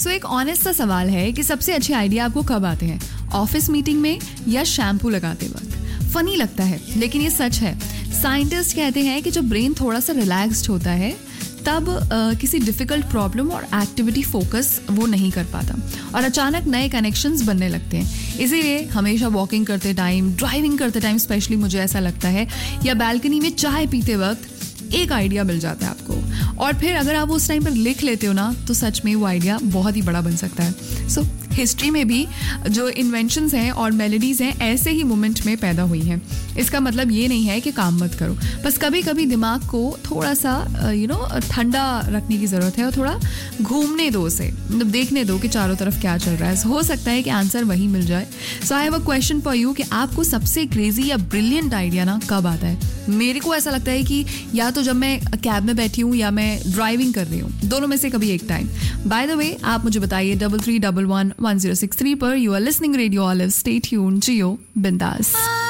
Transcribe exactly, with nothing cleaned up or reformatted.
सो एक ऑनेस्ट सा सवाल है कि सबसे अच्छे आइडिया आपको कब आते हैं, ऑफिस मीटिंग में या शैम्पू लगाते वक्त? फनी लगता है लेकिन ये सच है। साइंटिस्ट कहते हैं कि जब ब्रेन थोड़ा सा रिलैक्स्ड होता है तब uh, किसी डिफिकल्ट प्रॉब्लम और एक्टिविटी फोकस वो नहीं कर पाता और अचानक नए कनेक्शंस बनने लगते हैं। इसीलिए हमेशा वॉकिंग करते टाइम, ड्राइविंग करते टाइम स्पेशली मुझे ऐसा लगता है, या बालकनी में चाय पीते वक्त एक आइडिया मिल जाता है आपको, और फिर अगर आप उस टाइम पर लिख लेते हो ना तो सच में वो आइडिया बहुत ही बड़ा बन सकता है। सो so, हिस्ट्री में भी जो इन्वेंशंस हैं और मेलोडीज़ हैं ऐसे ही मोमेंट में पैदा हुई हैं। इसका मतलब ये नहीं है कि काम मत करो, बस कभी कभी दिमाग को थोड़ा सा यू नो ठंडा रखने की ज़रूरत है और थोड़ा घूमने दो उसे, मतलब देखने दो कि चारों तरफ क्या चल रहा है। हो सकता है कि आंसर वही मिल जाए। सो I have a question for you कि आपको सबसे क्रेजी या ब्रिलियंट आइडिया ना कब आता है? मेरे को ऐसा लगता है कि या तो जब मैं कैब में बैठी हूँ या मैं ड्राइविंग कर रही हूँ, दोनों में से कभी एक टाइम। बाय द वे आप मुझे बताइए double three double one one zero six three पर। You are listening radio olive, stay tuned, जियो बिंदास।